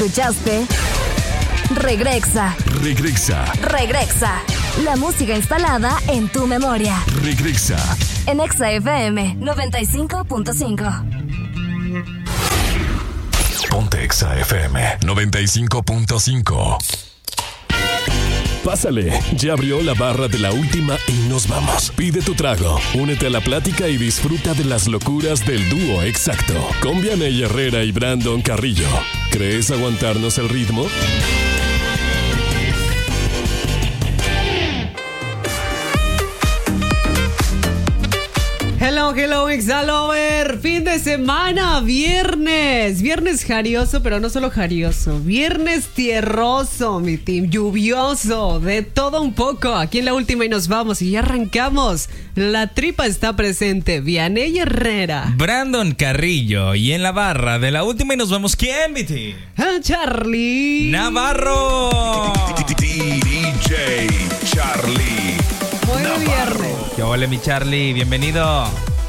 ¿Escuchaste? Regresa. La música instalada en tu memoria. Regresa. En Exa FM 95.5. Ponte Exa FM 95.5. Pásale, ya abrió la barra de la última y nos vamos. Pide tu trago, únete a la plática y disfruta de las locuras del dúo exacto. Con Vianey Herrera y Brandon Carrillo. ¿Crees aguantarnos el ritmo? Hello, Exalover. Fin de semana, viernes jarioso, pero no solo jarioso, viernes tierroso, mi team, lluvioso, de todo un poco. Aquí en la última y nos vamos y ya arrancamos. La tripa está presente, Vianey Herrera, Brandon Carrillo, y en la barra de la última y nos vamos, ¿quién, mi team? Charlie Navarro. DJ Charlie. Buen viernes. ¿Qué ole, mi Charlie? Bienvenido.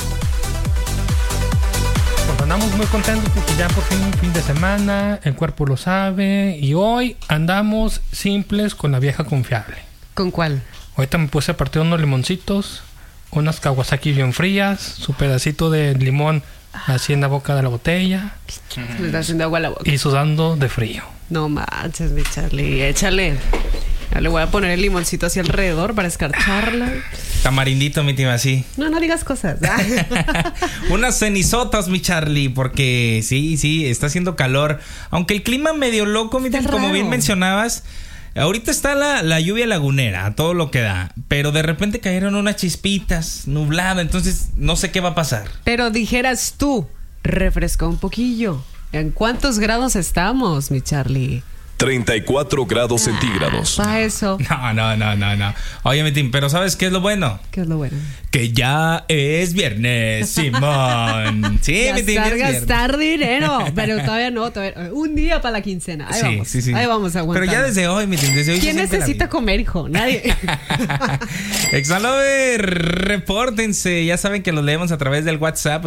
Pues andamos muy contentos porque ya por fin de semana, el cuerpo lo sabe, y hoy andamos simples con la vieja confiable. ¿Con cuál? Ahorita me puse a partir unos limoncitos, unas Kawasaki bien frías, su pedacito de limón así en la boca de la botella. Me está haciendo agua a la boca. Y sudando de frío. No manches, mi Charlie, échale. Ya le voy a poner el limoncito así alrededor para escarcharla. Tamarindito, mi team, así. No digas cosas. Unas cenizotas, mi Charlie, porque sí, está haciendo calor. Aunque el clima medio loco, mi team, como bien mencionabas. Ahorita está la lluvia lagunera, a todo lo que da. Pero de repente cayeron unas chispitas, nublada. Entonces, no sé qué va a pasar. Pero dijeras tú, refrescó un poquillo. ¿En cuántos grados estamos, mi Charlie? 34 grados centígrados. Para eso. No. Oye, mi team, pero ¿sabes qué es lo bueno? ¿Qué es lo bueno? Que ya es viernes, Simón. Sí, ya mi team. Ya gastar dinero. Pero todavía no. Un día para la quincena. Ahí vamos. Sí. Ahí vamos a aguantar. Pero ya desde hoy, mi team, desde hoy. ¿Quién necesita comer, hijo? Nadie. Exalover, repórtense. Ya saben que los leemos a través del WhatsApp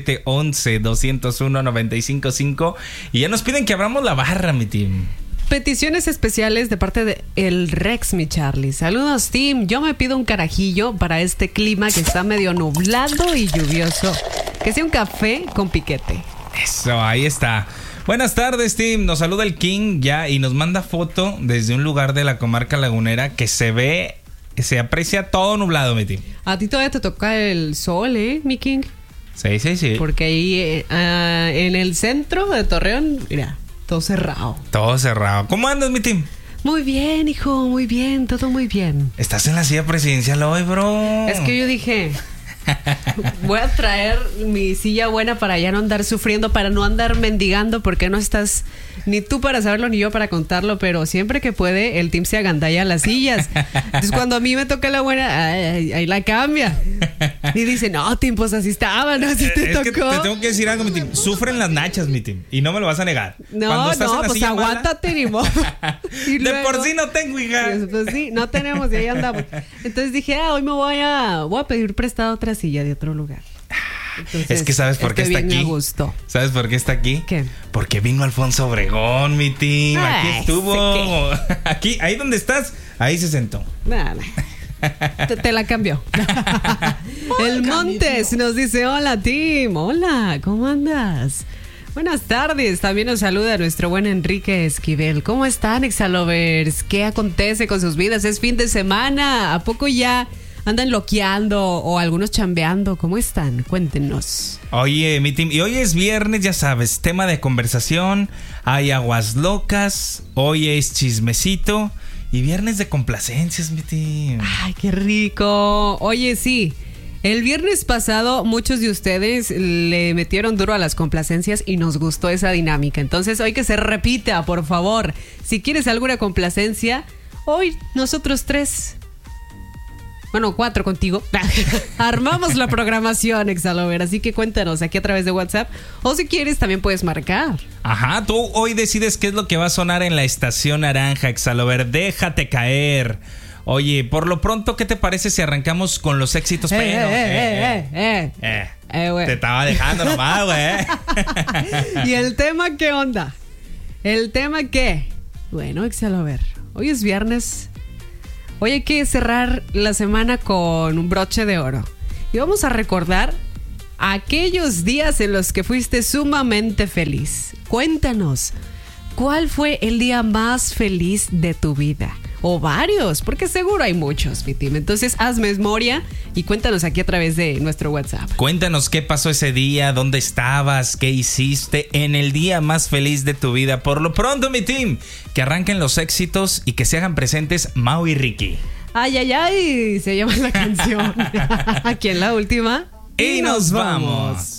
8711-201-955. Y ya nos piden que abramos la barra, mi team. Peticiones especiales de parte de el Rex, mi Charlie. Saludos, team. Yo me pido un carajillo para este clima que está medio nublado y lluvioso. Que sea un café con piquete. Eso, ahí está. Buenas tardes, team. Nos saluda el King ya y nos manda foto desde un lugar de la comarca lagunera que se aprecia todo nublado, mi team. A ti todavía te toca el sol, mi King. Sí. Porque ahí en el centro de Torreón, mira, todo cerrado. ¿Cómo andas, mi team? Muy bien, hijo, muy bien, todo muy bien. Estás en la silla presidencial hoy, bro. Es que yo dije, voy a traer mi silla buena para ya no andar sufriendo, para no andar mendigando, porque no estás ni tú para saberlo ni yo para contarlo, pero siempre que puede el team se agandalla las sillas. Entonces cuando a mí me toca la buena, ahí la cambia. Y dice, no, team, pues así estaba, no, así te tocó. Que te tengo que decir algo, mi team. Sufren las nachas, mi team, y no me lo vas a negar. No, pues aguántate, ni modo. De por sí no tengo, hija. Pues sí, no tenemos y ahí andamos. Entonces dije, hoy me voy a pedir prestado otra silla de otro lugar. Entonces, es que ¿sabes por qué está aquí? Me gustó. ¿Sabes por qué está aquí? ¿Qué? Porque vino Alfonso Obregón, mi team. Aquí estuvo. Aquí, ahí donde estás, ahí se sentó. Te la cambió. El Montes nos dice, hola, team. Hola, ¿cómo andas? Buenas tardes. También nos saluda nuestro buen Enrique Esquivel. ¿Cómo están, Exalovers? ¿Qué acontece con sus vidas? Es fin de semana. ¿A poco ya andan loqueando o algunos chambeando? ¿Cómo están? Cuéntenos. Oye, mi team, y hoy es viernes, ya sabes, tema de conversación, hay aguas locas, hoy es chismecito y viernes de complacencias, mi team. Ay, qué rico. Oye, sí, el viernes pasado muchos de ustedes le metieron duro a las complacencias y nos gustó esa dinámica. Entonces, hoy que se repita, por favor. Si quieres alguna complacencia, hoy nosotros 3... Bueno, 4 contigo. Armamos la programación, Exalover. Así que cuéntanos aquí a través de WhatsApp. O si quieres, también puedes marcar. Ajá, tú hoy decides qué es lo que va a sonar en la estación naranja, Exalover. Déjate caer. Oye, por lo pronto, ¿qué te parece si arrancamos con los éxitos? Te estaba dejando nomás, güey. ¿Y el tema qué onda? ¿El tema qué? Bueno, éxalo a ver. Hoy es viernes. Hoy hay que cerrar la semana con un broche de oro. Y vamos a recordar aquellos días en los que fuiste sumamente feliz. Cuéntanos, ¿cuál fue el día más feliz de tu vida? O varios, porque seguro hay muchos, mi team. Entonces, haz memoria y cuéntanos aquí a través de nuestro WhatsApp. Cuéntanos qué pasó ese día, dónde estabas, qué hiciste en el día más feliz de tu vida. Por lo pronto, mi team, que arranquen los éxitos y que se hagan presentes Mau y Ricky. Ay, ay, ay, se llama la canción. Aquí en la última. Y nos vamos.